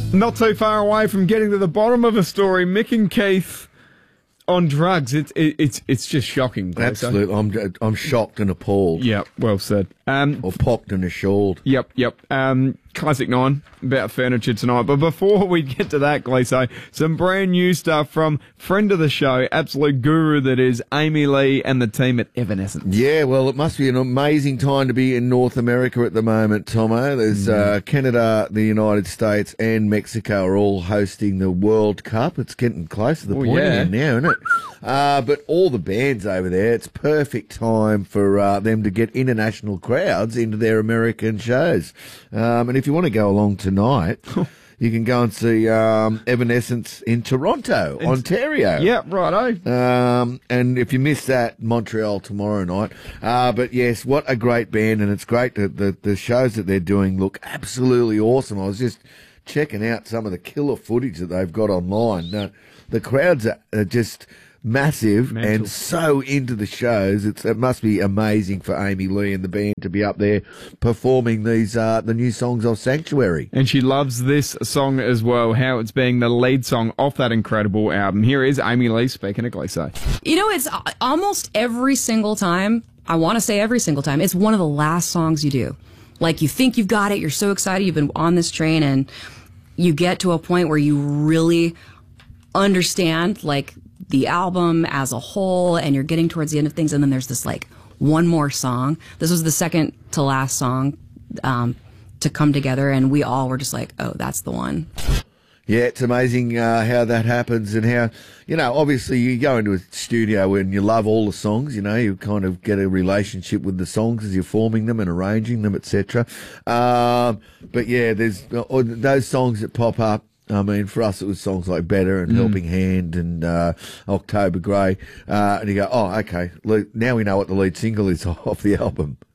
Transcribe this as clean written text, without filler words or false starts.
Not too far away from getting to the bottom of a story. Mick and Keith on drugs. It's just shocking. Absolutely. I'm shocked and appalled. Yeah, well said. Or pocked and assured. Yep. Classic 9 about furniture tonight. But before we get to that, Gleeso, some brand new stuff from friend of the show, absolute guru that is Amy Lee and the team at Evanescence. Yeah, well, it must be an amazing time to be in North America at the moment, Tomo. There's Canada, the United States, and Mexico are all hosting the World Cup. It's getting close to the point again now, isn't it? But all the bands over there, it's perfect time for them to get international crowds into their American shows. And if you want to go along tonight, you can go and see Evanescence in Toronto, Ontario. Yeah, righto. And if you miss that, Montreal tomorrow night. But yes, what a great band, and it's great that the shows that they're doing look absolutely awesome. I was just checking out some of the killer footage that they've got online. The crowds are just massive and so into the shows. It must be amazing for Amy Lee and the band to be up there performing these the new songs of Sanctuary. And she loves this song as well, how it's being the lead song off that incredible album. Here is Amy Lee speaking to Gleeso. You know, it's almost every single time, I want to say every single time, it's one of the last songs you do. Like, you think you've got it, you're so excited, you've been on this train, and you get to a point where you really understand, like, the album as a whole, and you're getting towards the end of things, and then there's this, like, one more song. This was the second to last song to come together, and we all were just like, oh, that's the one. Yeah, it's amazing how that happens, and how, you know, obviously you go into a studio and you love all the songs, you know, you kind of get a relationship with the songs as you're forming them and arranging them, etc. But yeah, there's those songs that pop up. I mean, for us, it was songs like Better and Helping Hand and October Grey. And you go, oh, okay, now we know what the lead single is off the album.